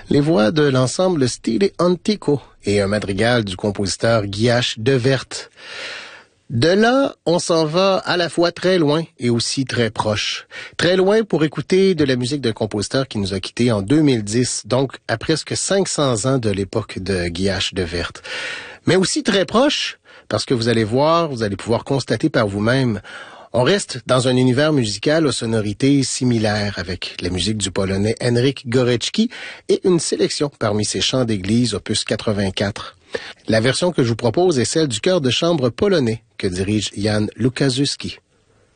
Les voix de l'ensemble Stile Antico et un madrigal du compositeur Guillaume de Verte. De là, on s'en va à la fois très loin et aussi très proche. Très loin pour écouter de la musique d'un compositeur qui nous a quittés en 2010, donc à presque 500 ans de l'époque de Guillaume de Verte. Mais aussi très proche, parce que vous allez voir, vous allez pouvoir constater par vous-même, on reste dans un univers musical aux sonorités similaires avec la musique du Polonais Henryk Górecki et une sélection parmi ses chants d'église opus 84. La version que je vous propose est celle du chœur de chambre polonais que dirige Jan Lukaszewski.